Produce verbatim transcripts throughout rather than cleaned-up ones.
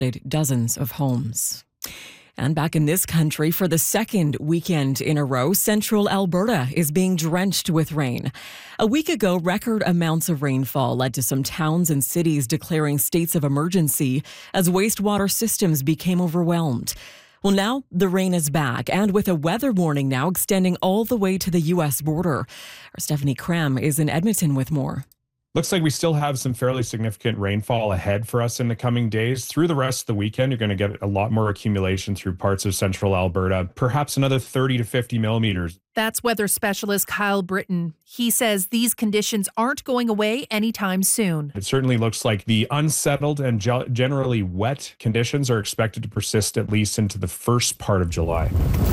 dozens of homes. And back in this country, for the second weekend in a row, central Alberta is being drenched with rain. A week ago, record amounts of rainfall led to some towns and cities declaring states of emergency as wastewater systems became overwhelmed. Well, now the rain is back, and with a weather warning now extending all the way to the U S border. Our Stephanie Cram is in Edmonton with more. Looks like we still have some fairly significant rainfall ahead for us in the coming days. Through the rest of the weekend, you're going to get a lot more accumulation through parts of central Alberta, perhaps another thirty to fifty millimeters. That's weather specialist Kyle Britton. He says these conditions aren't going away anytime soon. It certainly looks like the unsettled and ge- generally wet conditions are expected to persist at least into the first part of July.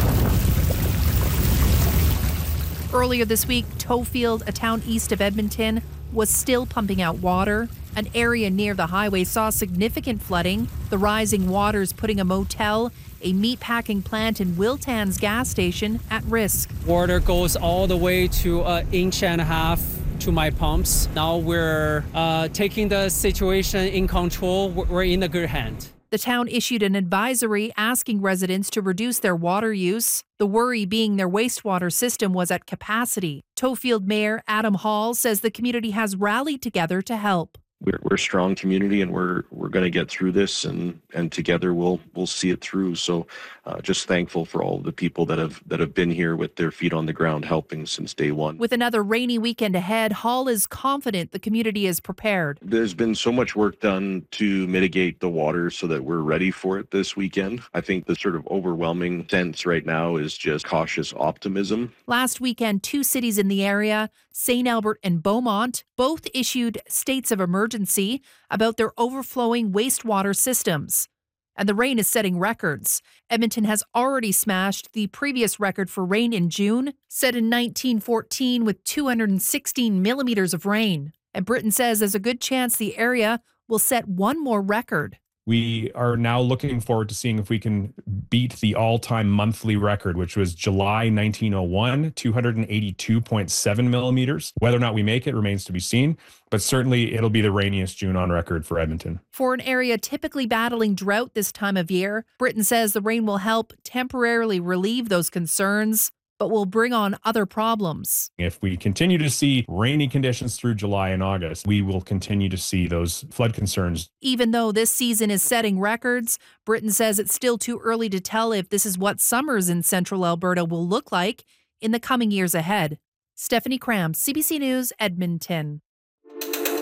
Earlier this week, Toefield, a town east of Edmonton, was still pumping out water. An area near the highway saw significant flooding, the rising waters putting a motel, a meatpacking plant, and Wiltan's gas station at risk. Water goes all the way to an inch and a half to my pumps. Now we're uh, taking the situation in control. We're in a good hand. The town issued an advisory asking residents to reduce their water use, the worry being their wastewater system was at capacity. Toefield Mayor Adam Hall says the community has rallied together to help. We're, we're a strong community, and we're we're going to get through this, and and together we'll we'll see it through. So, uh, just thankful for all of the people that have that have been here with their feet on the ground, helping since day one. With another rainy weekend ahead, Hall is confident the community is prepared. There's been so much work done to mitigate the water so that we're ready for it this weekend. I think the sort of overwhelming sense right now is just cautious optimism. Last weekend, two cities in the area, Saint Albert and Beaumont, both issued states of emergency about their overflowing wastewater systems. And the rain is setting records. Edmonton has already smashed the previous record for rain in June, set in nineteen fourteen with two hundred sixteen millimeters of rain. And Britton says there's a good chance the area will set one more record. We are now looking forward to seeing if we can beat the all-time monthly record, which was July nineteen oh one, two hundred eighty-two point seven millimeters. Whether or not we make it remains to be seen, but certainly it'll be the rainiest June on record for Edmonton. For an area typically battling drought this time of year, Britton says the rain will help temporarily relieve those concerns, but will bring on other problems. If we continue to see rainy conditions through July and August, we will continue to see those flood concerns. Even though this season is setting records, Britton says it's still too early to tell if this is what summers in central Alberta will look like in the coming years ahead. Stephanie Cram, C B C News, Edmonton.